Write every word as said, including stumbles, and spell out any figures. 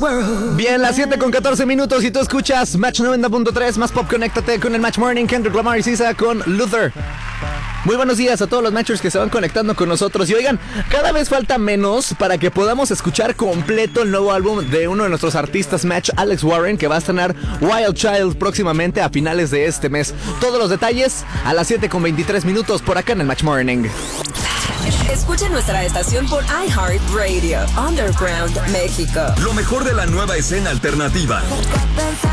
Bien, las siete con catorce minutos y tú escuchas Match noventa punto tres, más pop, conéctate con el Match Morning, Kendrick Lamar y Sisa con Luther. Muy buenos días a todos los matchers que se van conectando con nosotros. Y oigan, cada vez falta menos para que podamos escuchar completo el nuevo álbum de uno de nuestros artistas Match, Alex Warren, que va a estrenar Wild Child próximamente a finales de este mes. Todos los detalles a las siete con veintitrés minutos por acá en el Match Morning. Escucha nuestra estación por iHeartRadio, Underground, México. Lo mejor de la nueva escena alternativa.